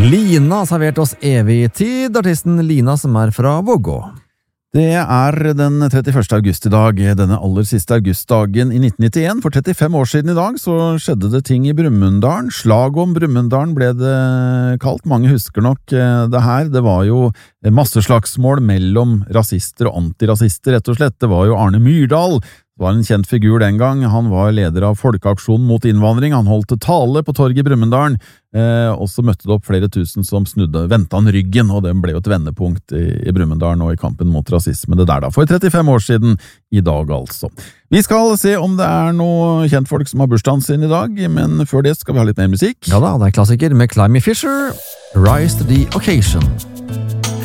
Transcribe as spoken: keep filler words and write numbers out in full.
Lina har servert oss evig tid, artisten Lina som er fra Vågå. Det er den trettiførste august i dag, denne aller siste augustdagen i nitten nittien. For trettifem år siden i dag så skjedde det ting i Brumunddal. Slag om Brumunddal ble det kalt. Mange husker nok det her. Det var jo masseslagsmål mellom rasister og antirasister, rett og slett. Det var jo Arne Myrdal. Det var en kjent figur den gang. Han var leder av Folkeaksjonen mot innvandring. Han holdt tale på torget i Brumunddal, eh, og så møtte det opp flere tusen som snudde, ventet han ryggen, og det ble jo et vendepunkt i, i Brumunddal og i kampen mot rasisme. Det der da, for trettifem år siden i dag altså. Vi skal se om det er noen kjentfolk som har bursdagen sin i dag, men før det skal vi ha litt mer musikk. Ja da, det er klassiker med Climby Fisher, Rise to the Occasion.